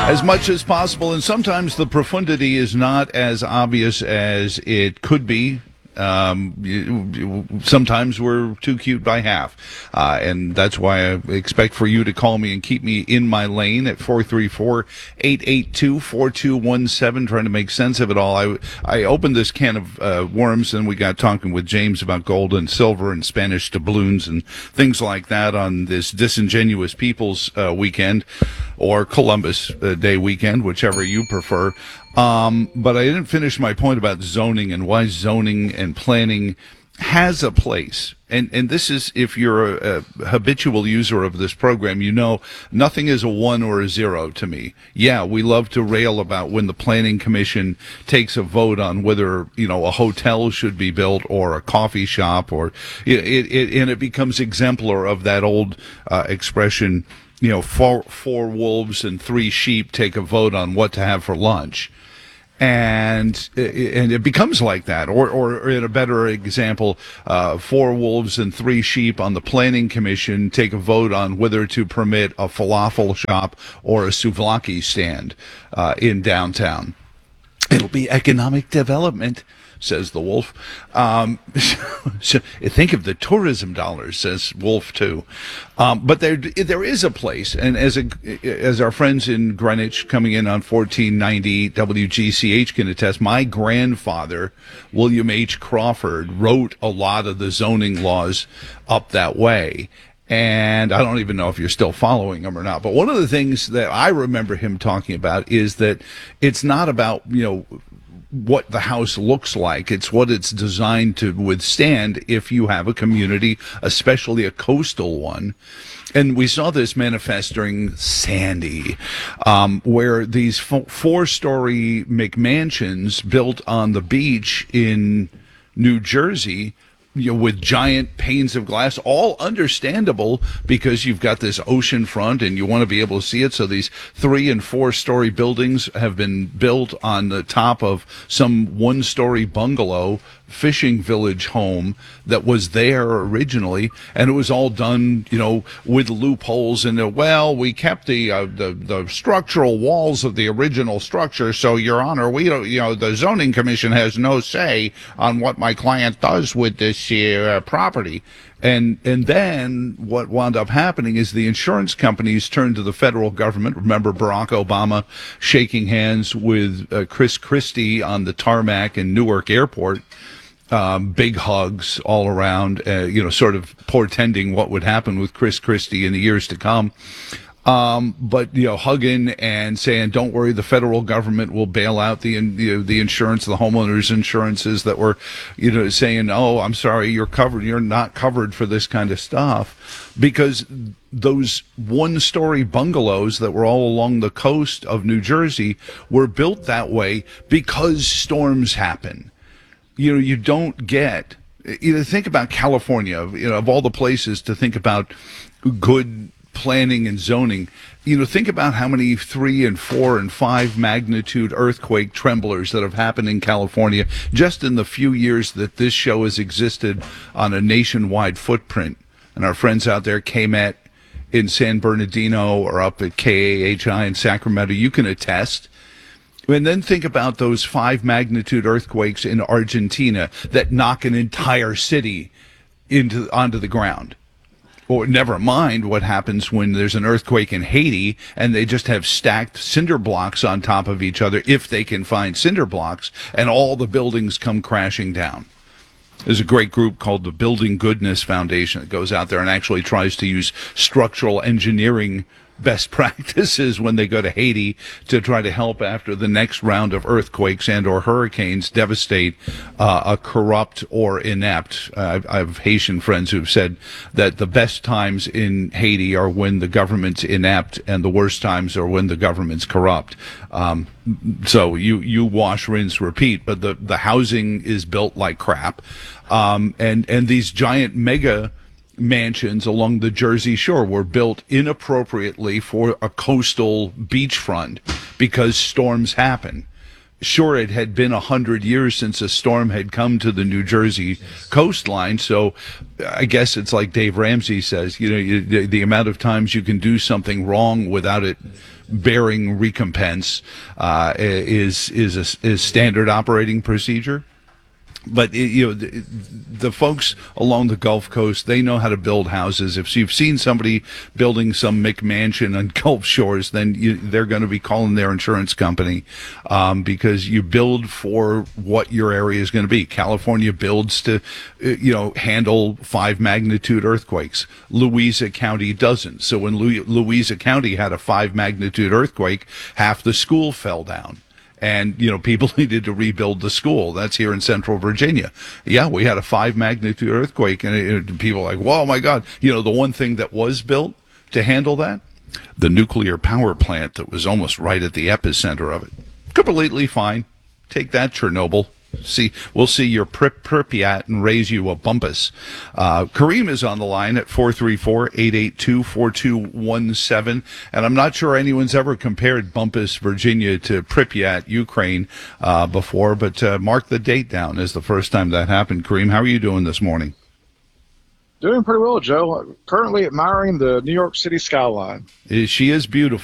as much as possible, and sometimes the profundity is not as obvious as it could be. Sometimes we're too cute by half, and that's why I expect for you to call me and keep me in my lane at 434-882-4217, trying to make sense of it all. I opened this can of worms, and we got talking with James about gold and silver and Spanish doubloons and things like that on this Disingenuous Peoples weekend, or Columbus Day weekend, whichever you prefer. But I didn't finish my point about zoning and why zoning and planning has a place. And this is, if you're a habitual user of this program, you know nothing is a 1 or a 0 to me. Yeah, we love to rail about when the Planning Commission takes a vote on whether, a hotel should be built or a coffee shop, or and it becomes exemplar of that old expression, four wolves and 3 sheep take a vote on what to have for lunch. And it becomes like that, or in a better example, 4 wolves and 3 sheep on the Planning Commission take a vote on whether to permit a falafel shop or a souvlaki stand in downtown. It'll be economic development, says the wolf. So think of the tourism dollars, says Wolf too. But there is a place, and as our friends in Greenwich coming in on 1490 WGCH can attest, my grandfather, William H. Crawford, wrote a lot of the zoning laws up that way. And I don't even know if you're still following him or not. But one of the things that I remember him talking about is that it's not about, what the house looks like. It's what it's designed to withstand if you have a community, especially a coastal one. And we saw this manifest during Sandy, where these 4-story McMansions built on the beach in New Jersey, with giant panes of glass, all understandable because you've got this ocean front and you want to be able to see it. So these 3- and 4-story buildings have been built on the top of some 1-story bungalow fishing village home that was there originally, and it was all done, with loopholes. And we kept the structural walls of the original structure. So, Your Honor, we don't, the zoning commission has no say on what my client does with this property. And then what wound up happening is the insurance companies turned to the federal government. Remember Barack Obama shaking hands with Chris Christie on the tarmac in Newark Airport. Big hugs all around, sort of portending what would happen with Chris Christie in the years to come. But hugging and saying, "Don't worry, the federal government will bail out the insurance, the homeowners' insurances that were, saying, oh, I'm sorry, you're covered. You're not covered for this kind of stuff," because those 1-story bungalows that were all along the coast of New Jersey were built that way because storms happen. You don't get, think about California, of all the places to think about good planning and zoning. Think about how many 3 and 4 and 5 magnitude earthquake tremblers that have happened in California just in the few years that this show has existed on a nationwide footprint. And our friends out there, KMET in San Bernardino or up at KAHI in Sacramento, you can attest. And then think about those 5 magnitude earthquakes in Argentina that knock an entire city onto the ground. Or never mind what happens when there's an earthquake in Haiti and they just have stacked cinder blocks on top of each other, if they can find cinder blocks, and all the buildings come crashing down. There's a great group called the Building Goodness Foundation that goes out there and actually tries to use structural engineering best practices when they go to Haiti to try to help after the next round of earthquakes and or hurricanes devastate a corrupt or inept. I have Haitian friends who've said that the best times in Haiti are when the government's inept and the worst times are when the government's corrupt. So you wash, rinse, repeat, but the housing is built like crap. And these giant mega mansions along the Jersey Shore were built inappropriately for a coastal beachfront because storms happen. Sure, it had been 100 years since a storm had come to the New Jersey coastline, so I guess it's like Dave Ramsey says, the amount of times you can do something wrong without it bearing recompense is standard operating procedure. But the folks along the Gulf Coast, they know how to build houses. If you've seen somebody building some McMansion on Gulf Shores, then they're going to be calling their insurance company because you build for what your area is going to be. California builds to handle 5 magnitude earthquakes. Louisa County doesn't. So when Louisa County had a 5 magnitude earthquake, half the school fell down. And, people needed to rebuild the school. That's here in Central Virginia. Yeah, we had a 5 magnitude earthquake, and people are like, whoa, my God. The one thing that was built to handle that, the nuclear power plant that was almost right at the epicenter of it. Completely fine. Take that, Chernobyl. We'll see your Pripyat and raise you a bumpus. Kareem is on the line at 434-882-4217. And I'm not sure anyone's ever compared Bumpus, Virginia to Pripyat, Ukraine, before, but mark the date down as the first time that happened. Kareem, how are you doing this morning? Doing pretty well, Joe. Currently admiring the New York City skyline. She is beautiful.